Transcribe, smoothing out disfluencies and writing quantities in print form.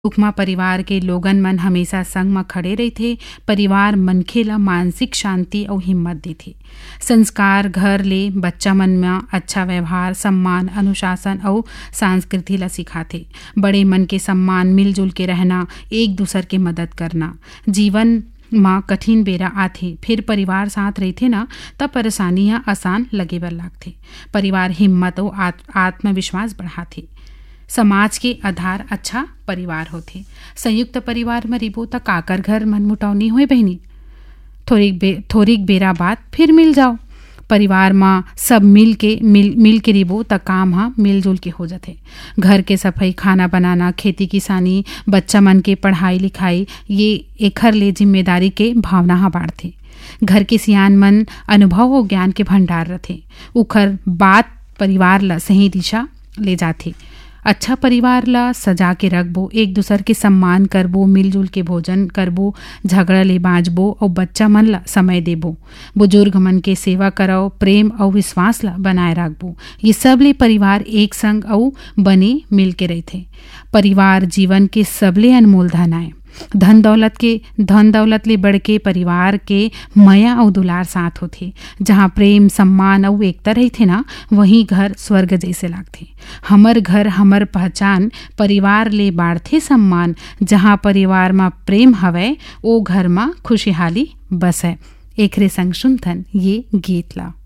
दुख म परिवार के लोगन मन हमेशा संग म खड़े रहिथे। परिवार मनखे ला मानसिक शांति अउ हिम्मत देथे। संस्कार घर ले बच्चा मन में अच्छा व्यवहार, सम्मान, अनुशासन अउ संस्कृति ला सिखाथे। बड़े मन के सम्मान, मिलजुल के रहना, एक दूसर के मदद करना। जीवन माँ कठिन बेरा आथे, फिर परिवार साथ रहिथे ना, तब परेशानियां आसान लगे बर लागथे। परिवार हिम्मत अउ आत्मविश्वास बढ़ाथे। समाज के आधार अच्छा परिवार होथे। संयुक्त परिवार में रिबो त काकर घर मनमुटाव नहीं होए बहिनी। थोरिक बेरा बाद फिर मिल जाओ। परिवार में सब मिल के रिबो त काम हा मिलजुल के हो जाथे। घर के सफाई, खाना बनाना, खेती किसानी, बच्चा मन के पढ़ाई लिखाई, ये एखर ले जिम्मेदारी के भावना हा बाढ़थे। घर के सियान मन अनुभव और ज्ञान के भंडार रथे। उखर बात परिवार ला सही दिशा ले जाथे। अच्छा परिवार ला सजा के रखबो, एक दूसर के सम्मान करबो, मिलजुल के भोजन करबो, झगड़ा ले बाँचबो और बच्चा मन ला समय देबो। बुजुर्ग मन के सेवा करओ, प्रेम और विश्वास ला बनाए रखबो। ये सब ले परिवार एक संग और बने मिल के रहथे। परिवार जीवन के सबले अनमोल धन आए। धन दौलत ले बढ़ के परिवार के माया और दुलार साथ होथे। जहाँ प्रेम, सम्मान और एकता रहिथे ना, वहीं घर स्वर्ग जैसे लागथे। हमर घर हमर पहचान, परिवार ले बाढ़थे सम्मान। जहाँ परिवार में प्रेम हवय, ओ घर में खुशहाली बसय। एकरे संग सुनथन ये गीत ला।